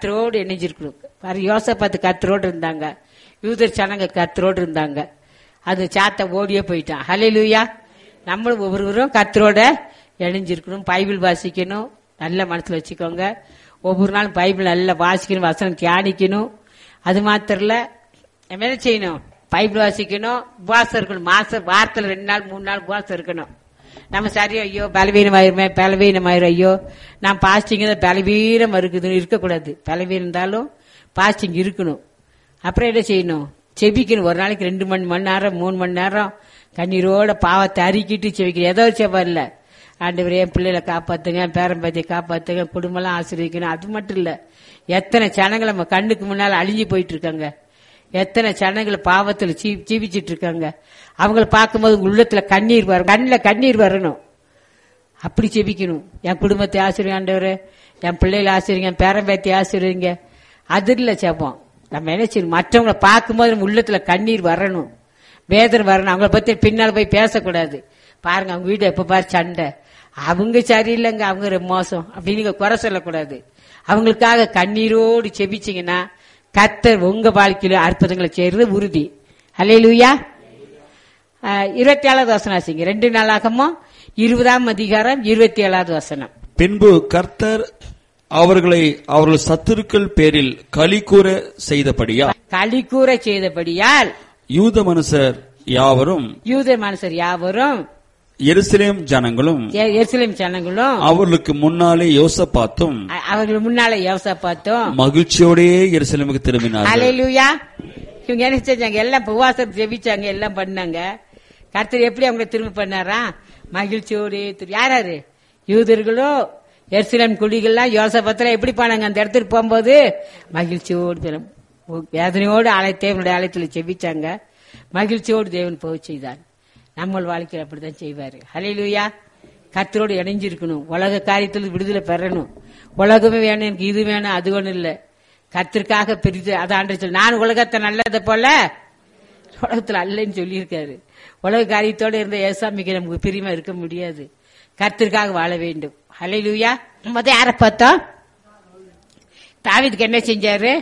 கர்த்தரோடு இணைஞ்சிருக்கணும். யோசபாத்து கர்த்தரோடு இருந்தாங்க, யூதர் ஜனங்க கர்த்தரோடு இருந்தாங்க. அது சாத்த ஓடியே போயிட்டான். ஹல்லேலூயா. நம்மளும் ஒவ்வொருவரும் கர்த்தரோட இணைஞ்சிருக்கணும். பைபிள் வாசிக்கணும், நல்ல மனசுல வச்சுக்கோங்க. ஒவ்வொரு நாளும் பைபிள் நல்லா வாசிக்கணும், வசனம் தியானிக்கணும். அது மாத்திரம் இல்ல, என்ன செய்யணும்? பைபிள் வாசிக்கணும், உபவாசம் இருக்கணும். வாரத்துல 2 நாள் 3 நாள் உபவாசம் இருக்கணும். நம்ம சரியா ஐயோ பலவீனமாயிரும், ஐயோ நான் பாஸ்டிங் பலவீனம் இருக்குதுன்னு இருக்கக்கூடாது. பலவீனம் இருந்தாலும் பாஸ்டிங் இருக்கணும். அப்புறம் என்ன செய்யணும்? செபிக்கணும். ஒரு நாளைக்கு 2 மணி நேரம் 3 மணி நேரம் கண்ணீரோட பாவத்தை அறிக்கிட்டு செபிக்கணும். ஏதோ செபம் இல்ல, ஆண்டவரே என் பிள்ளைகளை காப்பாத்துங்க, பேரம்பத்தியை காப்பாத்துங்க, குடும்பம்லாம் ஆசீர்வதிக்கணும். அது மட்டும் இல்ல, எத்தனை ஜனங்கள் நம்ம கண்ணுக்கு முன்னால அழிஞ்சு போயிட்டு இருக்காங்க, எத்தனை ஜனங்கள் பாவத்துல ஜீவிச்சிட்டு இருக்காங்க. அவங்கள பார்க்கும்போது உள்ளத்துல கண்ணீர் வரும், கண்ணில் கண்ணீர் வரணும். அப்படி செபிக்கணும். என் குடும்பத்தை ஆசீர்வதிங்க ஆண்டவரே, என் பிள்ளைகளை ஆசீர்வதிங்க, என் பேரம்பத்தியை ஆசீர்வதிங்க. அது இல்ல செபம். நம்ம என்ன செய்யணும்? மற்றவங்களை பார்க்கும்போது நம்ம உள்ளத்துல கண்ணீர் வரணும், வேதனை வரணும். அவங்கள பத்தி பின்னால் போய் பேசக்கூடாது. பாருங்க அவங்க வீடு எப்ப பாரு சண்டை, அவங்க சரியில்லைங்க, அவங்க மோசம் அப்படின்னு குறை சொல்லக்கூடாது. அவங்களுக்காக கண்ணீரோடு செபிச்சீங்கன்னா கர்த்தர் உங்க வாழ்க்கையில அற்புதங்களை செய்யறது உறுதி. அல்லேலூயா. 27வது வசனம் ஆசிங்க. 2 நாளாகமும் 20ஆம் அதிகாரம் 27வது வசனம். பின்பு கர்த்தர் அவர்கள் சத்துருக்கள் பேரில் களிகூற செய்தபடியால் யூத மனுஷர் யாவரும் எருசலேம் ஜனங்களும் அவர்களுக்கு முன்னாலே யோசபாத்தும் மகிழ்ச்சியோடே எருசலேமுக்கு திரும்பினார்கள். அல்லேலூயா. இவங்க என்ன செஞ்சாங்க? எல்லாம் உபவாசம் ஜெபிச்சாங்க, எல்லாம் பண்ணாங்க. கர்த்தர் எப்படி அவங்க திரும்ப பண்ணாரா? மகிழ்ச்சியோடே. யாராரு? யூதர்களோ எருசலேம் குடிகள்லாம் யோசபாத்துல எப்படி பண்ணாங்க? அந்த இடத்துக்கு போகும்போது மகிழ்ச்சியோடு வேதனையோடு தேவனுடைய ஆலயத்தில் செபிச்சாங்க. மகிழ்ச்சியோடு தேவன் போக செய்தார். நம்ம வாழ்க்கையில் அப்படித்தான் செய்வாரு. ஹல்லேலூயா. கர்த்தரோடு இணைஞ்சிருக்கணும். உலக காரியத்தில் விடுதலை பெறணும். உலகமே வேணும், எனக்கு இது வேணும், அது ஒண்ணு இல்ல. கர்த்தருக்காக பிரித்து அதான் சொல்லி, நான் உலகத்தை நல்லதை போல உலகத்துல அல்லன்னு சொல்லியிருக்காரு. உலக காரியத்தோட இருந்த ஏசாமிக்கு நமக்கு பிரியமா இருக்க முடியாது. கர்த்தருக்காக வாழ வேண்டும். ஹல்லேலூயா. முதல்ல யாரை பார்த்தோம்? தாவீதுக்கு என்ன செஞ்சாரு?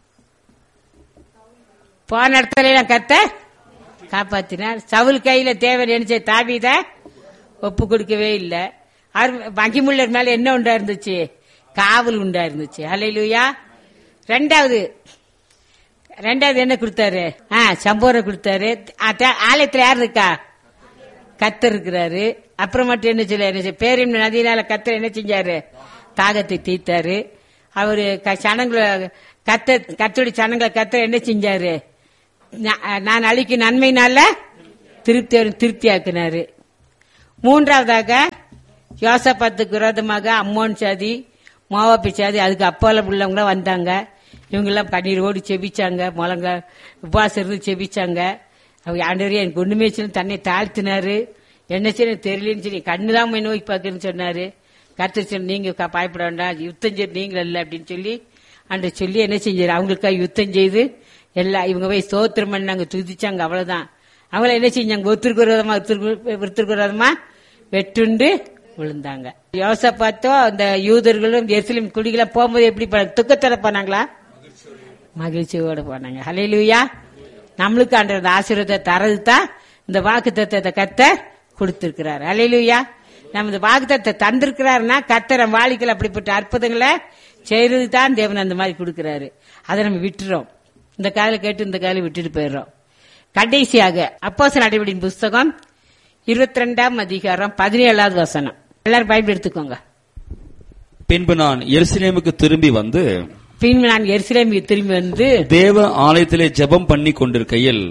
போன இடத்துல கர்த்தர் காப்பாத்தினார். சவுல் கையில தேவன் என்ன செய்ய? தாவீத ஒப்பு கொடுக்கவே இல்லை. மகிமுள்ளர் மேல என்ன உண்டா இருந்துச்சு? காவல் உண்டா இருந்துச்சு. ஹல்லேலூயா. ரெண்டாவது என்ன கொடுத்தாரு? சம்போரை கொடுத்தாரு. ஆலயத்துல யார் இருக்கா? கர்த்தர் இருக்கிறாரு. அப்புறம் மட்டும் என்ன சொல்ல? பேரின் நதியினால கர்த்தர் என்ன செஞ்சாரு? தாகத்தை தீர்த்தாரு. அவரு கர்த்தருடைய சனங்களை கர்த்தர் என்ன செஞ்சாரு? நான் அழிக்கு நன்மையினால திருப்தி ஆக்கினாரு. மூன்றாவதாக யோசபாத்துக்கு விரோதமாக அம்மோன் சாதி, மோவாபி சாதி, அதுக்கு அப்பால உள்ளவங்க வந்தாங்க. இவங்க எல்லாம் கண்ணீரோடு செபிச்சாங்க, முழங்க உபவாசம் இருந்து செபிச்சாங்க. அவங்க ஆண்டவரே எனக்கு ஒண்ணுமே சொல்லி தன்னை தாழ்த்தினாரு. என்ன செய்ய தெரியலன்னு சொல்லி கண்ணுதான் போய் நோக்கி பார்க்கன்னு சொன்னாரு. கர்த்தர் சொல்லி நீங்க பயப்பட வேண்டாம், யுத்தம் செய்ய நீங்கள இல்ல அப்படின்னு சொல்லி அன்று சொல்லி என்ன செஞ்சாரு? அவங்களுக்காக யுத்தம் செய்து எல்லாம் இவங்க போய் ஸ்தோத்திரம் பண்ணாங்க, துதிச்சாங்க. அவ்வளவுதான். அவங்கள என்ன செஞ்சாங்க? ஒருத்தருக்கு விரோதமா வெட்டுண்டு விழுந்தாங்க. யோசபாத்தோ அந்த யூதர்களும் எருசலேம் குடிகளும் போகும்போது எப்படி துக்கத்தோட போனாங்களா? மகிழ்ச்சியோட போனாங்க. ஹல்லேலூயா. நம்மளுக்கு அந்த ஆசீர்வாதத்தை தரதுதான் இந்த வாக்குத்தத்தத்தை கர்த்தர் கொடுத்திருக்கிறார். ஹல்லேலூயா. நம்ம இந்த வாக்குத்தத்தை தந்திருக்கிறாருன்னா கர்த்தர் நம்ம வாழ்க்கையில் அப்படிப்பட்ட அற்புதங்களை செய்யறது தான் தேவன் அந்த மாதிரி கொடுக்கிறாரு. அதை நம்ம விட்டுறோம். இந்த காலையில கேட்டு இந்த காலையில விட்டுட்டு போயிடுறோம். கடைசியாக அப்போஸ்தலர் நடவடிக்கையின் புஸ்தகம் 22ஆம் அதிகாரம் 17வது வசனம். எல்லாரும் பைபிள் எடுத்துக்கோங்க. பின்பு நான் எருசலேமுக்கு திரும்பி வந்து தேவ ஆலயத்திலே ஜெபம் பண்ணி கொண்டிருக்கையில்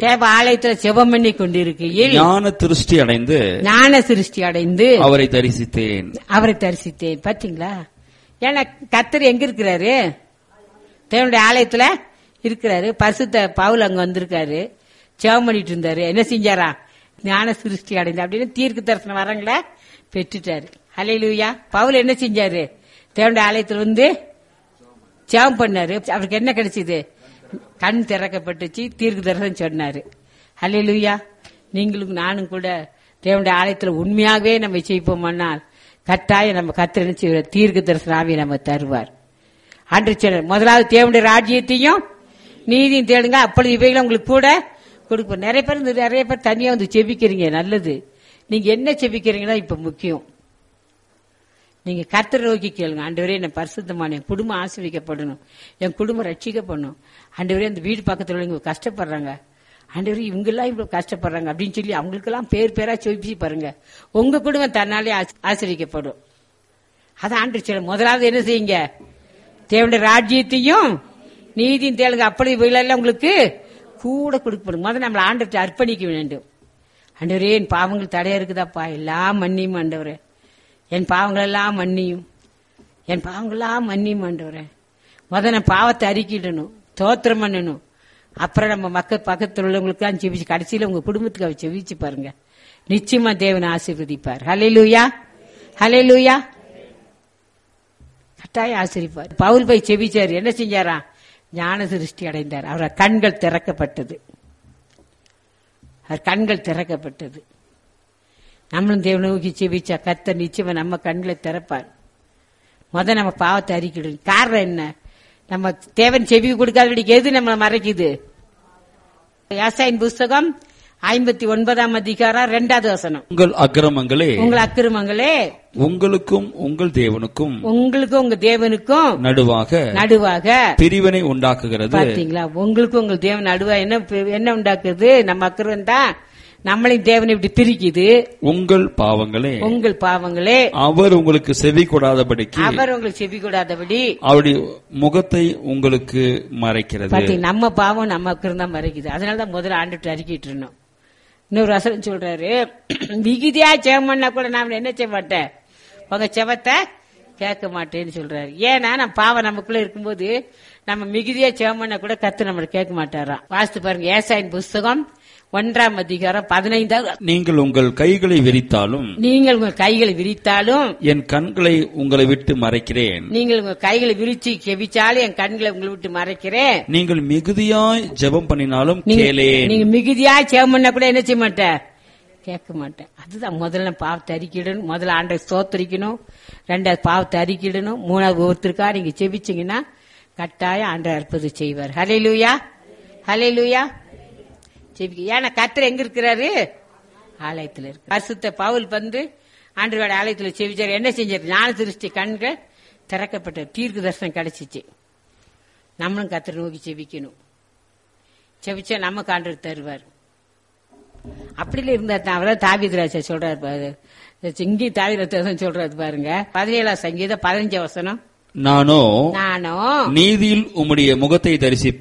ஞான திருஷ்டி அடைந்து அவரை தரிசித்தேன். பாத்தீங்களா? ஏன்னா கர்த்தர் எங்க இருக்கிறாரு? தேவனுடைய ஆலயத்துல இருக்கிறாரு. பரிசுத்த பவுல் அங்க வந்திருக்காரு, ஜெபம் பண்ணிட்டு இருந்தாரு. என்ன செஞ்சாரா? ஞான சிருஷ்டி அடைந்து அப்படின்னு தீர்க்க தரிசனம் வரங்கள பெற்றுட்டாரு. ஹல்லேலூயா. பவுல் என்ன செஞ்சாரு? தேவனுடைய ஆலயத்துல வந்து ஜெபம் பண்ணாரு. அவருக்கு என்ன கிடைச்சது? கண் திறக்கப்பட்டுச்சு, தீர்க்க தரிசனம் சொன்னாரு. ஹல்லேலூயா. நீங்களும் நானும் கூட தேவனுடைய ஆலயத்துல உண்மையாகவே நம்ம செய்வோம்னால் கட்டாயம் நம்ம கர்த்தர் தீர்க்க தரிசன ஆவியை நம்ம தருவார். ஆண்டவர் சொன்னார், முதலாவது தேவனுடைய ராஜ்யத்தையும் நீதியும் தேடுங்க, அப்பொழுது இவைகளை உங்களுக்கு கூட கொடுப்போம். நிறைய பேர் தனியா வந்து செபிக்கிறீங்க, நல்லது. நீங்க என்ன செபிக்கிறீங்களோ இப்ப முக்கியம். நீங்க கர்த்தரை நோக்கி கேளுங்க. ஆண்டவரே, என்ன பரிசுத்தமான என் குடும்பம் ஆசீர்வதிக்கப்படணும், என் குடும்பம் ரட்சிக்கப்படணும். ஆண்டவரே, அந்த வீடு பக்கத்துல உள்ளவங்க கஷ்டப்படுறாங்க, ஆண்டவரே இவங்கெல்லாம் இவ்வளவு கஷ்டப்படுறாங்க அப்படின்னு சொல்லி அவங்களுக்கெல்லாம் பேரா செபிச்சு பாருங்க. உங்க குடும்பம் தன்னாலே ஆசீர்வதிக்கப்படும். அதான் ஆண்டவர் சொல்ல, முதலாவது என்ன செய்யுங்க, தேவனுடைய ராஜ்யத்தையும் நீதியும் தேடுங்க, அப்படி இவைகளெல்லாம் உங்களுக்கு கூட கொடுக்கப்படும். முதல்ல நம்மளை ஆண்டவர்கிட்ட அர்ப்பணிக்க வேண்டும். ஆண்டவரே, என் பாவங்கள் தடையா இருக்குதாப்பா, எல்லாம் மன்னியும் ஆண்டவரே, என் பாவங்கள் எல்லாம் மன்னியும், என் பாவங்கள்லாம் மன்னியும் ஆண்டவரே. முதல்ல பாவத்தை அறிக்கிடணும், தோத்திரம் பண்ணணும். அப்புறம் நம்ம பக்கத்தில் உள்ளவங்களுக்கு செவிச்சு, கடைசியில உங்க குடும்பத்துக்கு அவர் செவிச்சு பாருங்க, நிச்சயமா தேவனை ஆசீர்வதிப்பார். ஹல்லேலூயா, ஹல்லேலூயா. கட்டாயம் ஆசீர்வதிப்பார். பவுல் போய் செவிச்சாரு, என்ன செஞ்சாரா, ஞான திருஷ்டி அடைந்தார். அவர் கண்கள் திறக்கப்பட்டது, அவர் கண்கள் திறக்கப்பட்டது. நம்மளும் தேவனை நோக்கி செபிச்சா கர்த்தர் நிச்சயமா நம்ம கண்களை திறப்பார். நம்ம பாவத்தை அறிக்கிடும். காரணம் என்ன, நம்ம தேவன் செவி கொடுக்காதபடிக்கு எது நம்மளை மறைக்குது? யாசாயின் புஸ்தகம் 59 அதிகாரம் 2வது வசனம். உங்கள் அக்கிரமங்களே உங்களுக்கும் உங்கள் தேவனுக்கும் நடுவாக பிரிவினை உண்டாக்குகிறது. பாத்தீங்களா, உங்களுக்கும் உங்கள் தேவன் நடுவா என்ன உண்டாக்குது? நம்ம அக்கிரமம் தான் நம்மளையும் தேவனை இப்படி பிரிக்குது. உங்கள் பாவங்களே அவர் உங்களுக்கு செவி கொடாதபடி அவருடைய முகத்தை உங்களுக்கு மறைக்கிறது. நம்ம பாவம் நம்ம அக்கிரம் தான் மறைக்குது. அதனாலதான் முதல்ல ஆண்டுட்டு அறிக்கிட்டு இருந்தோம். இன்னொரு வசனம் சொல்றாரு, மிகுதியா ஜெபம் பண்ணா கூட நான் என்ன செய்ய மாட்டேன், உங்க செபத்தை கேட்க மாட்டேன்னு சொல்றாரு. ஏன்னா நம்ம பாவம் நமக்குள்ள இருக்கும்போது நம்ம மிகுதியா ஜெபம் பண்ணா கூட கர்த்தர் நம்மள கேட்க மாட்டாராம். வாசித்து பாருங்க, ஏசாயின் புஸ்தகம் 1 அதிகாரம் 15. நீங்கள் உங்கள் கைகளை விரித்தாலும் என் கண்களை உங்களை விட்டு மறைக்கிறேன். நீங்கள் உங்கள் கைகளை விரிச்சு செபிச்சாலும் என் கண்களை உங்களை விட்டு மறைக்கிறேன். நீங்கள் மிகுதியாய் ஜெபம் பண்ணினாலும் கேளேன். நீங்க மிகுதியாய் ஜெபம் பண்ணா கூட என்ன செய்ய மாட்டேன், கேட்க மாட்டேன். அதுதான் முதல்ல பாவத்தை அறிக்கிடணும். முதல்ல ஆண்டை ஸ்தோத்திரிக்கணும், 2வது பாவத்தை அறிக்கிடணும், 3வது ஒருத்தருக்கா நீங்க செபிச்சீங்கன்னா கட்டாயம் ஆண்டை அற்புதம் செய்வார். ஹல்லேலூயா, ஹல்லேலூயா. ஏன்னா கர்த்தர் எங்க இருக்கிறாரு, ஆலயத்தில் இருக்கு. பரிசுத்த பவுல் வந்து ஆண்டவருடைய ஆலயத்தில் செவிச்சார். என்ன செஞ்சார், ஞான திருஷ்டி கண்கள் திறக்கப்பட்ட தீர்க்க தரிசனம் கிடைச்சிச்சு. நம்மளும் கர்த்தரை நோக்கி செவிக்கணும். செவிச்சா நமக்கு ஆண்டவர் தருவார். அப்படில இருந்தா அவர்தான் தாவீதுராஜா சொல்றாரு. இங்கேயும் தாவீதுராஜா சொல்றாரு பாருங்க, 17 சங்கீதம் 15 வசனம். நானோ நீதியில் உம்முடைய முகத்தை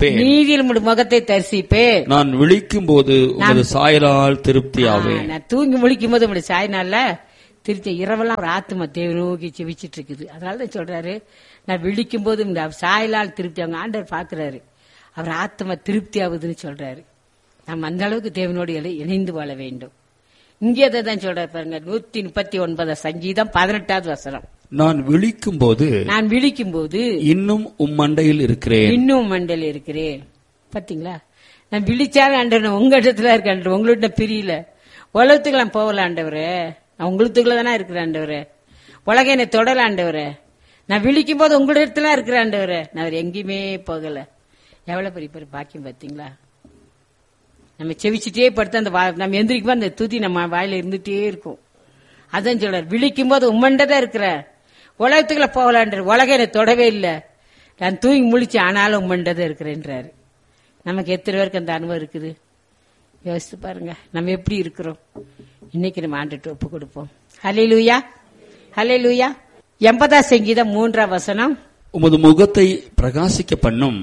தரிசிப்பேன். நான் விழிக்கும் போது உமது சாயலால் திருப்தியாவேன். நான் தூங்கி முழிக்கும் போது உங்களுடைய சாயனால திருப்தி. இரவெல்லாம் ஒரு ஆத்மா தேவனை நோக்கி செவிச்சிட்டு இருக்குது. அதனாலதான் சொல்றாரு, நான் விழிக்கும் போது இந்த சாயலால் திருப்தி. அவங்க ஆண்டவர் பாக்குறாரு, அவர் ஆத்மா திருப்தி ஆகுதுன்னு சொல்றாரு. நம்ம அந்த அளவுக்கு தேவனோடு இணைந்து வாழ வேண்டும். இங்கே தான் சொல்றாரு பாருங்க, 139 சங்கீதம் 18வது வசனம். நான் விழிக்கும் போது இன்னும் மண்டையில் இருக்கிறேன். பாத்தீங்களா, நான் விழிச்சாலும் ஆண்டவர் உங்க இடத்துல இருக்க, உங்கள்ட்ட பிரியல. உலகத்துக்கு நான் போகல ஆண்டவரே, நான் உங்களுக்குள்ள தானே இருக்கிற ஆண்டவரே. உலக என்னை தொடல ஆண்டவரே. நான் விழிக்கும் போது உங்க இடத்துல இருக்கிற ஆண்டவரே, நான் எங்கேயுமே போகல. எவ்வளவு பெரிய பாக்கியம் பாத்தீங்களா. நம்ம செவிச்சுட்டே படுத்து அந்த நம்ம எந்திரிக்கும் போது அந்த துதி நம்ம வாயில இருந்துட்டே இருக்கும். அதான் சொல்றாரு, விழிக்கும் போது உம்மண்டதான் இருக்கிற, உலகத்துக்குள்ள போகலான்ற. உலக என்னை தொடவே இல்லை, நான் தூங்கி முழிச்சு ஆனாலும் உம்மண்டதான் இருக்கிறேன்றாரு. நமக்கு எத்தனை பேருக்கு அந்த அனுபவம் இருக்குது யோசித்து பாருங்க. நம்ம எப்படி இருக்கிறோம் இன்னைக்கு, நம்ம ஆண்டுட்டு ஒப்பு கொடுப்போம். ஹல்லேலூயா, ஹல்லேலூயா. 80 சங்கீதம் 3 வசனம். உமது முகத்தை பிரகாசிக்க பண்ணும்,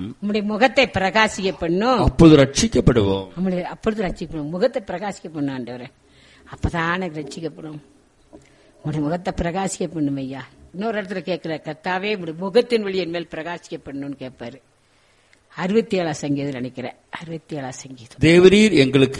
அப்பொழுது ரட்சிக்கப்படுவோம். முகத்தை பிரகாசிக்க பண்ணும் ஆண்டவரே, அப்பதானே ரட்சிக்கப்படும். உடைய முகத்தை பிரகாசிக்க பண்ணும் ஐயா. இன்னொரு இடத்துல கேட்கல, கர்த்தாவே உடைய முகத்தின் வழி என் மேல் பிரகாசிக்க பண்ணணும்னு கேட்பாரு. 67 சங்கீதம் நினைக்கிறேன், 67 சங்கீதம். தேவரீர் எங்களுக்கு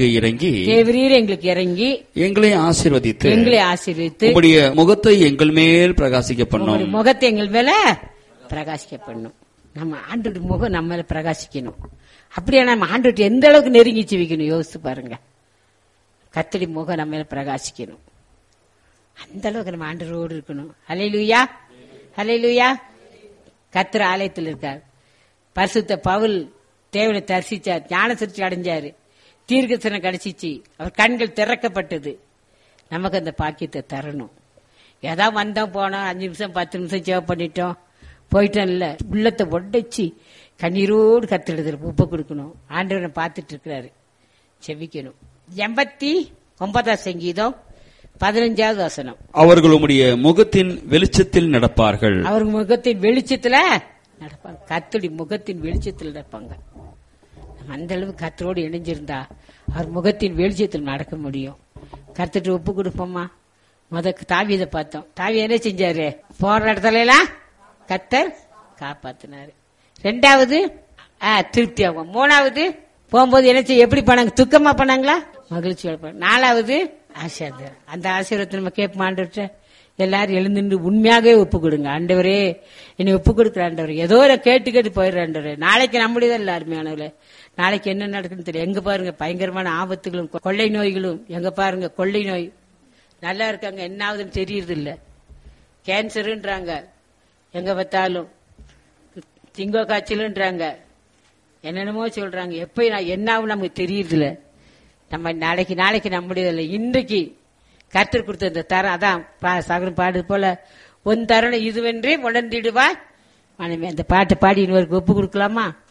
இறங்கி எங்களை ஆசீர்வதித்து உம்முடைய முகத்தை எங்கள் மேல் பிரகாசிக்க பண்ணும். முகத்தை எங்கள் மேல பிரகாசிக்க பண்ணும். நம்ம ஆண்டோட முகம் நம்ம மேல பிரகாசிக்கணும். அப்படியே நம்ம ஆண்டோட எந்த அளவுக்கு நெருங்கி ஜீவிக்கணும் யோசிச்சு பாருங்க. கர்த்தருடைய முகம் நம்ம மேல பிரகாசிக்கணும். அந்த அளவுக்கு நம்ம ஆண்டவரோடு இருக்கணும். ஹல்லேலூயா, ஹல்லேலூயா. கர்த்தர் ஆலயத்தில் இருக்கார். பரிசுத்த பவுல் தேவனை தரிசிச்சார், ஞான சிருஷ்டி அடைஞ்சாரு, தீர்க்கதரிசனம் கிடைச்சிச்சு, அவர் கண்கள் திறக்கப்பட்டது. நமக்கு அந்த பாக்கியத்தை தரணும். ஏதா வந்தோம் போனோம், 5 நிமிஷம் 10 நிமிஷம் சேவ் பண்ணிட்டோம் போயிட்டோம் இல்ல, உள்ளத்தை ஒடைச்சி கண்ணீரோடு கத்திடுதல் உப்பு கொடுக்கணும். ஆண்டவரை பார்த்துட்டு இருக்கிறாரு, செவிக்கணும். 89 சங்கீதம் 15வது வசனம். அவர்கள் உம்முடைய முகத்தின் வெளிச்சத்தில் நடப்பார்கள். அவர் முகத்தின் வெளிச்சத்துல நடப்பாங்க. கர்த்தருடைய முகத்தின் வெளிச்சத்தில் நடப்பாங்க. அந்த அளவு கர்த்தரோடு இணைஞ்சிருந்தா அவர் முகத்தின் வெளிச்சத்தில் நடக்க முடியும். கர்த்தர்கிட்ட ஒப்பு கொடுப்போமா? தாவீதை பார்த்தோம். தாவீது என்ன செஞ்சாரு? போற இடத்துல எல்லாம் கர்த்தர் காப்பாத்தினாரு. 2வது திருப்தி ஆகும். 3வது போகும்போது என்ன செய்ய, எப்படி பண்ணாங்க? துக்கமா பண்ணாங்களா? மகிழ்ச்சியோட பண்ணாங்க. 4வது ஆசீர்வாதம். அந்த ஆசீர்வாதத்தை நம்ம கேட்போம். ஆண்டவர்கிட்ட எல்லாரும் எழுந்து உண்மையாகவே ஒப்பு கொடுங்க. ஆண்டவரே என்னை ஒப்பு கொடுக்குற ஆண்டவர், ஏதோ கேட்டு போயிடுற ஆண்டவரே. நாளைக்கு நம்முடையதான் இல்ல அருமையானவர்களே, நாளைக்கு என்ன நடக்குன்னு தெரியும். எங்க பாருங்க பயங்கரமான ஆபத்துகளும் கொள்ளை நோய்களும், எங்க பாருங்க கொள்ளை நோய். நல்லா இருக்காங்க, என்ன ஆகுதுன்னு தெரியறது இல்ல. கேன்சருன்றாங்க, எங்க பார்த்தாலும் திங்கோ காய்ச்சலுன்றாங்க, என்னென்னமோ சொல்றாங்க. எப்ப என்ன ஆகும் நமக்கு தெரியறது இல்ல. நம்ம நாளைக்கு நம்முடையதில்லை, இன்றைக்கு கர்த்தர் கொடுத்த இந்த தரம். அதான் சகலம் பாடு போல உன் தருணம் இதுவென்றே உணர்ந்திடுவாய் மனைவி. அந்த பாட்டை பாடி இன்னொருக்கு ஒப்பு கொடுக்கலாமா?